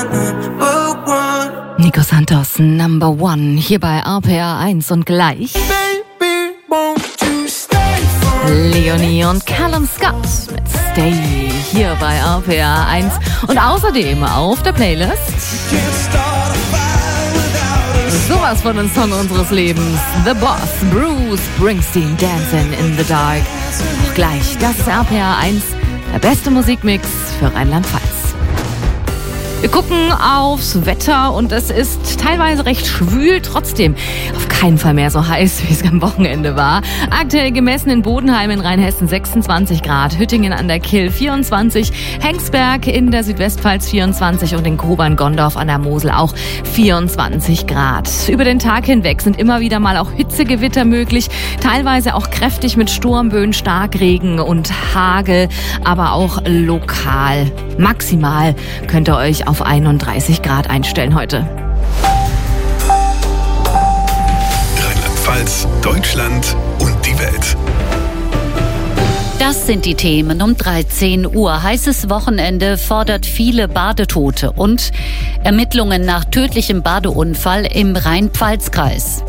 Nico Santos, Number One, hier bei RPR 1 und gleich Leonie und Callum Scott mit Stay hier bei RPR 1 und außerdem auf der Playlist sowas von einem Song unseres Lebens, The Boss, Bruce Springsteen, Dancing in the Dark. Auch gleich, das ist RPR 1, der beste Musikmix für Rheinland-Pfalz. Wir gucken aufs Wetter und es ist teilweise recht schwül, trotzdem auf keinen Fall mehr so heiß, wie es am Wochenende war. Aktuell gemessen in Bodenheim in Rheinhessen 26 Grad, Hüttingen an der Kyll 24, Hengsberg in der Südwestpfalz 24 und in Kobern-Gondorf an der Mosel auch 24 Grad. Über den Tag hinweg sind immer wieder mal auch Hitzegewitter möglich, teilweise auch kräftig mit Sturmböen, Starkregen und Hagel, aber auch lokal. Maximal könnt ihr euch auf 31 Grad einstellen heute. Rheinland-Pfalz, Deutschland und die Welt. Das sind die Themen um 13 Uhr. Heißes Wochenende fordert viele Badetote und Ermittlungen nach tödlichem Badeunfall im Rhein-Pfalz-Kreis.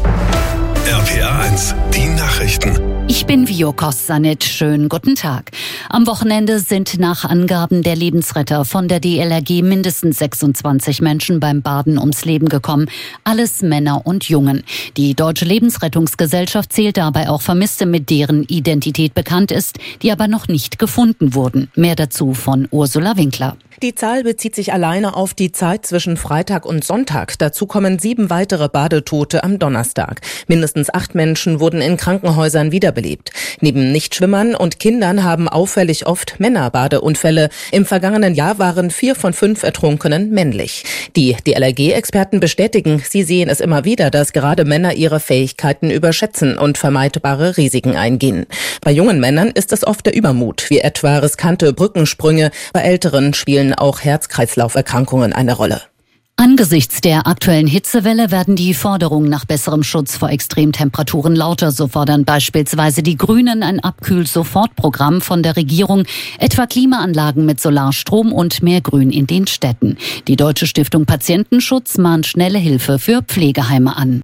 RPR 1, die Nachrichten. Ich bin Vio Kossanit. Schönen guten Tag. Am Wochenende sind nach Angaben der Lebensretter von der DLRG mindestens 26 Menschen beim Baden ums Leben gekommen. Alles Männer und Jungen. Die Deutsche Lebensrettungsgesellschaft zählt dabei auch Vermisste, mit deren Identität bekannt ist, die aber noch nicht gefunden wurden. Mehr dazu von Ursula Winkler. Die Zahl bezieht sich alleine auf die Zeit zwischen Freitag und Sonntag. Dazu kommen 7 weitere Badetote am Donnerstag. Mindestens 8 Menschen wurden in Krankenhäusern wiederbelebt. Neben Nichtschwimmern und Kindern haben auffällig oft Männer Badeunfälle. Im vergangenen Jahr waren 4 von 5 Ertrunkenen männlich. Die DLRG-Experten bestätigen, sie sehen es immer wieder, dass gerade Männer ihre Fähigkeiten überschätzen und vermeidbare Risiken eingehen. Bei jungen Männern ist es oft der Übermut, wie etwa riskante Brückensprünge. Bei Älteren spielen auch Herz-Kreislauf-Erkrankungen eine Rolle. Angesichts der aktuellen Hitzewelle werden die Forderungen nach besserem Schutz vor Extremtemperaturen lauter. So fordern beispielsweise die Grünen ein Abkühl-Sofortprogramm von der Regierung, etwa Klimaanlagen mit Solarstrom und mehr Grün in den Städten. Die Deutsche Stiftung Patientenschutz mahnt schnelle Hilfe für Pflegeheime an.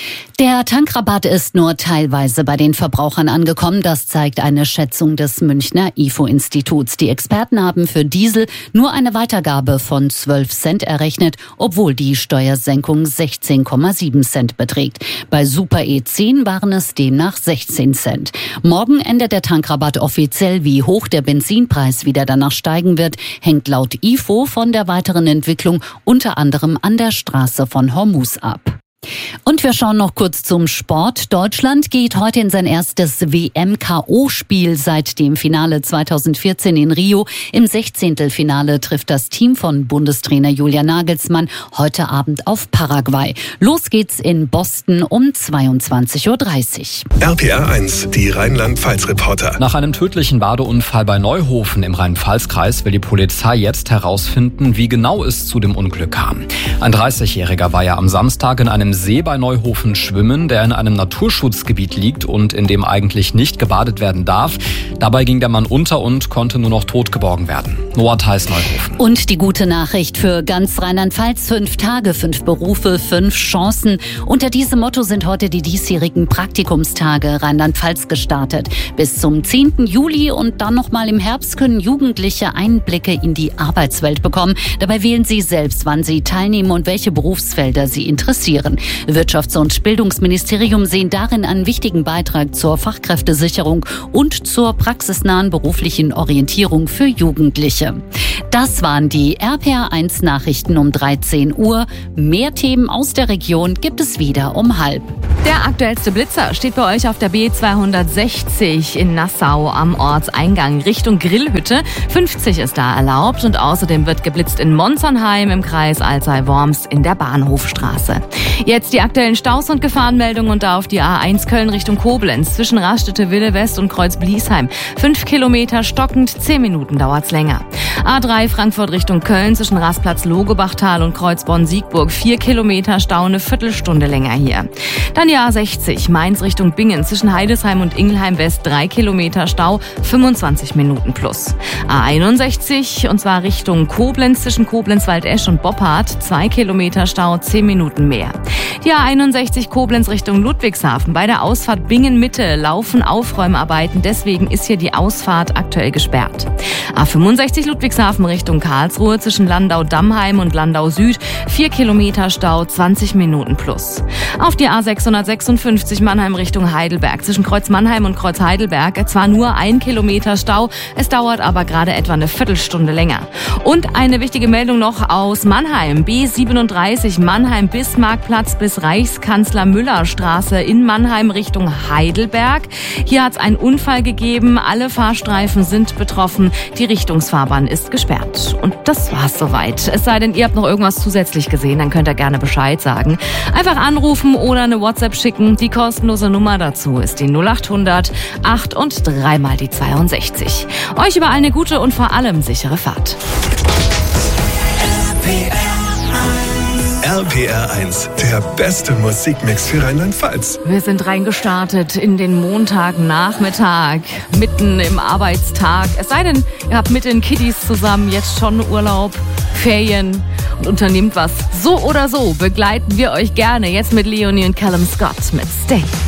Der Tankrabatt ist nur teilweise bei den Verbrauchern angekommen. Das zeigt eine Schätzung des Münchner IFO-Instituts. Die Experten haben für Diesel nur eine Weitergabe von 12 Cent errechnet, obwohl die Steuersenkung 16,7 Cent beträgt. Bei Super E10 waren es demnach 16 Cent. Morgen endet der Tankrabatt offiziell. Wie hoch der Benzinpreis wieder danach steigen wird, hängt laut IFO von der weiteren Entwicklung unter anderem an der Straße von Hormuz ab. Und wir schauen noch kurz zum Sport. Deutschland geht heute in sein erstes WM-KO-Spiel seit dem Finale 2014 in Rio. Im 16. trifft das Team von Bundestrainer Julian Nagelsmann heute Abend auf Paraguay. Los geht's in Boston um 22:30 Uhr. RPR 1, die Rheinland-Pfalz-Reporter. Nach einem tödlichen Badeunfall bei Neuhofen im Rhein-Pfalz-Kreis will die Polizei jetzt herausfinden, wie genau es zu dem Unglück kam. Ein 30-Jähriger war ja am Samstag in einem See bei Neuhofen schwimmen, der in einem Naturschutzgebiet liegt und in dem eigentlich nicht gebadet werden darf. Dabei ging der Mann unter und konnte nur noch tot geborgen werden. Noah Theis, Neuhofen. Und die gute Nachricht für ganz Rheinland-Pfalz: 5 Tage, 5 Berufe, 5 Chancen. Unter diesem Motto sind heute die diesjährigen Praktikumstage Rheinland-Pfalz gestartet. Bis zum 10. Juli und dann nochmal im Herbst können Jugendliche Einblicke in die Arbeitswelt bekommen. Dabei wählen sie selbst, wann sie teilnehmen und welche Berufsfelder sie interessieren. Wirtschafts- und Bildungsministerium sehen darin einen wichtigen Beitrag zur Fachkräftesicherung und zur praxisnahen beruflichen Orientierung für Jugendliche. Das waren die RPR 1 Nachrichten um 13 Uhr. Mehr Themen aus der Region gibt es wieder um 12:30. Der aktuellste Blitzer steht bei euch auf der B260 in Nassau am Ortseingang Richtung Grillhütte. 50 ist da erlaubt und außerdem wird geblitzt in Monzernheim im Kreis Alzey-Worms in der Bahnhofstraße. Jetzt die aktuellen Staus und Gefahrenmeldungen und da auf die A1 Köln Richtung Koblenz zwischen Raststätte-Wille West und Kreuz-Bliesheim. 5 Kilometer stockend, 10 Minuten dauert's länger. A3 Frankfurt Richtung Köln zwischen Rastplatz Logebachtal und Kreuzborn-Siegburg. 4 Kilometer Stau, eine Viertelstunde länger hier. Dann die A60 Mainz Richtung Bingen zwischen Heidesheim und Ingelheim West 3 Kilometer Stau, 25 Minuten plus. A61 und zwar Richtung Koblenz zwischen Koblenz, Waldesch und Boppard 2 Kilometer Stau, 10 Minuten mehr. Die A61 Koblenz Richtung Ludwigshafen bei der Ausfahrt Bingen Mitte laufen Aufräumarbeiten, deswegen ist hier die Ausfahrt aktuell gesperrt. A65 Ludwigshafen Richtung Karlsruhe zwischen Landau-Dammheim und Landau Süd 4 Kilometer Stau, 20 Minuten plus. Auf die A656 Mannheim Richtung Heidelberg zwischen Kreuz Mannheim und Kreuz Heidelberg zwar nur 1 Kilometer Stau, es dauert aber gerade etwa eine Viertelstunde länger. Und eine wichtige Meldung noch aus Mannheim. B37 Mannheim-Bismarckplatz bis Reichskanzler-Müller-Straße in Mannheim Richtung Heidelberg. Hier hat es einen Unfall gegeben. Alle Fahrstreifen sind betroffen. Die Richtungsfahrbahn ist gesperrt. Und das war's soweit. Es sei denn, ihr habt noch irgendwas zusätzlich gesehen, dann könnt ihr gerne Bescheid sagen. Einfach anrufen oder eine WhatsApp schicken. Die kostenlose Nummer dazu ist die 0800 8 und 3 mal die 62. Euch überall eine gute und vor allem sichere Fahrt. RPR 1, der beste Musikmix für Rheinland-Pfalz. Wir sind reingestartet in den Montagnachmittag, mitten im Arbeitstag. Es sei denn, ihr habt mit den Kiddies zusammen jetzt schon Urlaub, Ferien und unternehmt was. So oder so begleiten wir euch gerne jetzt mit Leonie und Callum Scott mit Stay.